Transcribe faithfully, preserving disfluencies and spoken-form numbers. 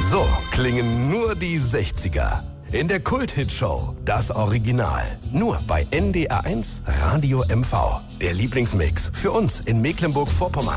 So klingen nur die sechziger. In der Kult-Hit-Show Das Original. Nur bei N D R eins Radio M V. Der Lieblingsmix für uns in Mecklenburg-Vorpommern.